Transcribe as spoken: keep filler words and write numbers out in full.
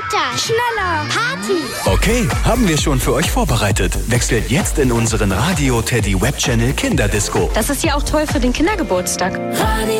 Weiter, schneller, Party. Okay, haben wir schon für euch vorbereitet. Wechselt jetzt in unseren Radio Teddy Web Channel Kinderdisco. Das ist ja auch toll für den Kindergeburtstag. Radio